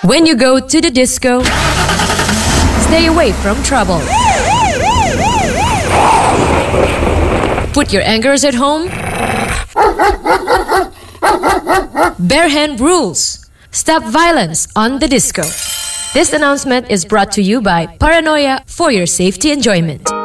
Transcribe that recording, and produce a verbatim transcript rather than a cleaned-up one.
When you go to the disco, stay away from trouble. Put your angers at home. Bare hand rules. Stop violence on the disco. This announcement is brought to you by Paranoia for your safety enjoyment.